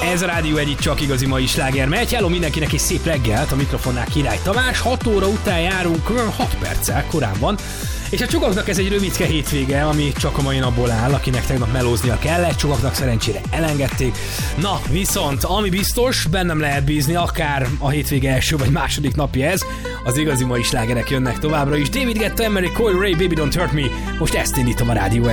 Ez a Rádió Egy, csak igazi mai sláger megy. Hello mindenkinek, és szép reggelt, a mikrofonnál Király Tamás. 6 óra után járunk, 6 perccel, korán van. És a csokaknak ez egy rövidke hétvége, ami csak a mai napból áll, akinek tegnap melóznia kellett, csokaknak szerencsére elengedték. Na, viszont ami biztos, bennem lehet bízni, akár a hétvége első vagy második napja ez, az igazi mai slágerek jönnek továbbra is. David Guetta, Emery, Coil Ray, Baby Don't Hurt Me, most ezt indítom a Rádió